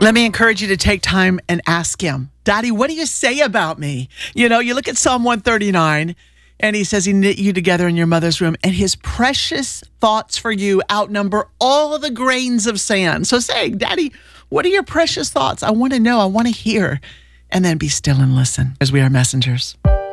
Let me encourage you to take time and ask him, Daddy, what do you say about me? You know, you look at Psalm 139, and he says he knit you together in your mother's womb, and his precious thoughts for you outnumber all the grains of sand. So say, Daddy, what are your precious thoughts? I want to know. I want to hear. And then be still and listen, as we are messengers.